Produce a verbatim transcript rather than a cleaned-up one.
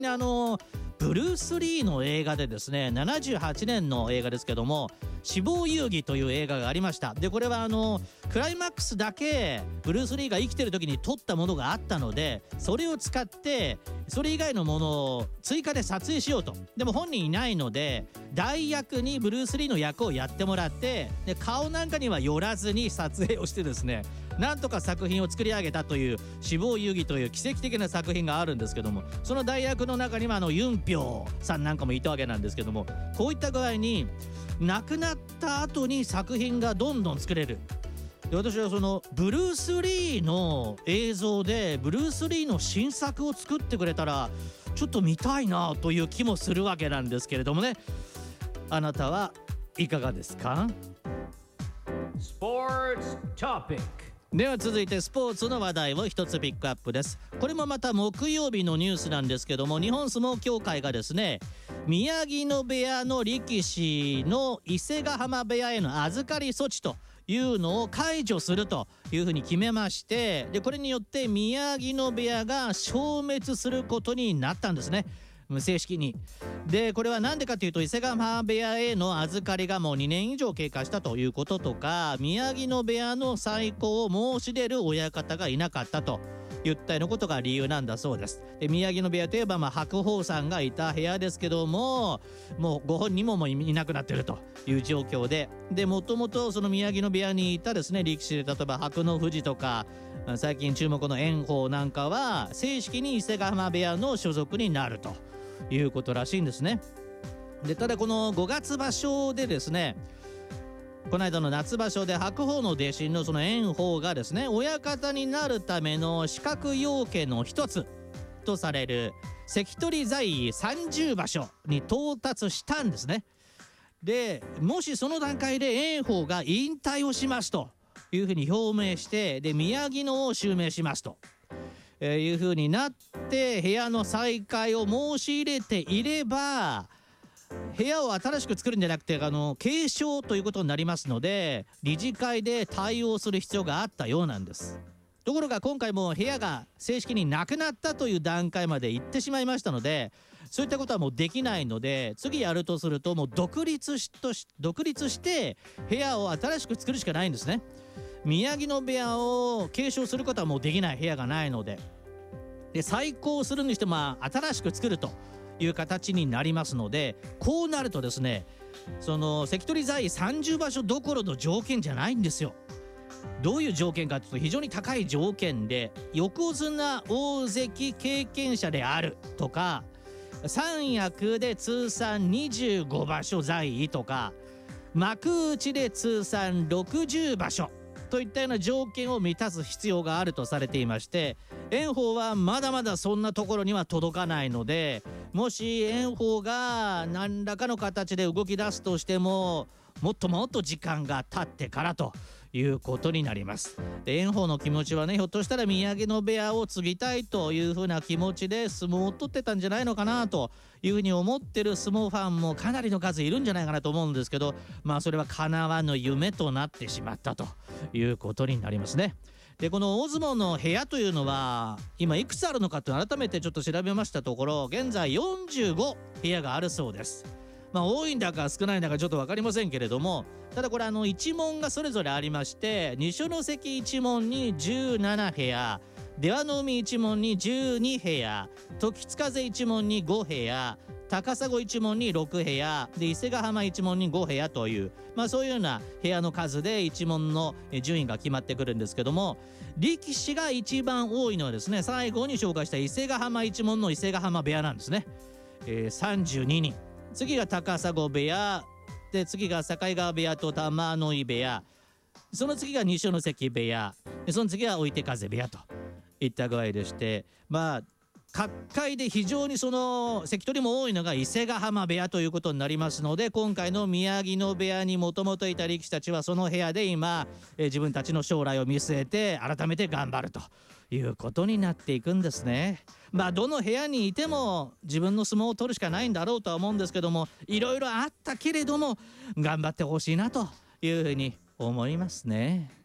であのブルース・リーの映画でですね、ななじゅうはちねんの映画ですけども、死亡遊戯という映画がありました。でこれはあのクライマックスだけブルース・リーが生きてる時に撮ったものがあったので、それを使ってそれ以外のものを追加で撮影しようと。でも本人いないので代役にブルース・リーの役をやってもらって、で顔なんかには寄らずに撮影をしてですね、なんとか作品を作り上げたという死亡遊戯という奇跡的な作品があるんですけども、その代役の中にはあのユンピョウさんなんかもいたわけなんですけども、こういった具合に亡くなった後に作品がどんどん作れる。で私はそのブルース・リーの映像でブルース・リーの新作を作ってくれたらちょっと見たいなという気もするわけなんですけれどもね。あなたはいかがですか？ スポーツトピック。 では続いてスポーツの話題を一つピックアップです。これもまた木曜日のニュースなんですけども、日本相撲協会がですね、宮城野部屋の力士の伊勢ヶ濱部屋への預かり措置というのを解除するというふうに決めまして、でこれによって宮城野部屋が消滅することになったんですね、正式に。でこれは何でかというと、伊勢ヶ濱部屋への預かりがもうにねん以上経過したということとか、宮城野部屋の再興を申し出る親方がいなかったといったようなことが理由なんだそうです。で宮城野部屋といえば、まあ、白鵬さんがいた部屋ですけども、もうご本人ももういなくなっているという状況で、でもともとその宮城野部屋にいたですね力士で、例えば白野富士とか最近注目の炎鵬なんかは正式に伊勢ヶ濱部屋の所属になるということらしいんですね。でただこのごがつ場所でですね、この間の夏場所で白鵬の弟子のその炎鵬がですね、親方になるための資格要件の一つとされる関取在位さんじゅうばしょに到達したんですね。でもしその段階で炎鵬が引退をしますというふうに表明して、で宮城野を襲名しますとえー、いう風になって部屋の再開を申し入れていれば、部屋を新しく作るんじゃなくてあの継承ということになりますので、理事会で対応する必要があったようなんです。ところが今回もう部屋が正式になくなったという段階まで行ってしまいましたので、そういったことはもうできないので、次やるとするともう独立しとし独立して部屋を新しく作るしかないんですね。宮城野部屋を継承することはもうできない、部屋がないので。で再興するにしても新しく作るという形になりますので、こうなるとですね、その関取在位さんじゅうばしょどころの条件じゃないんですよ。どういう条件かというと非常に高い条件で、横綱大関経験者であるとか、三役で通算にじゅうごばしょ在位とか、幕内で通算ろくじゅうばしょといったような条件を満たす必要があるとされていまして、炎鵬はまだまだそんなところには届かないので、もし炎鵬が何らかの形で動き出すとしても、もっともっと時間が経ってからということになります。で炎鵬の気持ちはね、ひょっとしたら宮城野部屋を継ぎたいというふうな気持ちで相撲を取ってたんじゃないのかなというふうに思ってる相撲ファンもかなりの数いるんじゃないかなと思うんですけど、まあそれは叶わぬ夢となってしまったということになりますね。でこの大相撲の部屋というのは今いくつあるのかって改めてちょっと調べましたところ、現在よんじゅうご部屋があるそうです。まあ多いんだか少ないんだかちょっと分かりませんけれども、ただこれあの一門がそれぞれありまして、二所ノ関一門にじゅうななへや、出羽海一門にじゅうにへや、時津風一門にごへや、高砂一門にろくへやで、伊勢ヶ濱一門にごへやという、まあそういうような部屋の数で一門の順位が決まってくるんですけども、力士が一番多いのはですね、最後に紹介した伊勢ヶ濱一門の伊勢ヶ濱部屋なんですね。えー、さんじゅうににん、次が高砂部屋で、次が境川部屋と玉ノ井部屋、その次が二所ノ関部屋で、その次は追手風部屋といった具合でして、まあ各界で非常にその関取も多いのが伊勢ヶ濱部屋ということになりますので、今回の宮城野部屋にもともといた力士たちはその部屋で今、えー、自分たちの将来を見据えて改めて頑張るということになっていくんですね。まあどの部屋にいても自分の相撲を取るしかないんだろうとは思うんですけども、いろいろあったけれども頑張ってほしいなというふうに思いますね。